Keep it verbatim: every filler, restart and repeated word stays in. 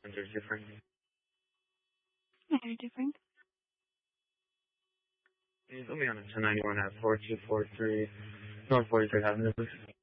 They're different. They're different. Please let me on a ten ninety-one at four two four three North forty-third Avenue.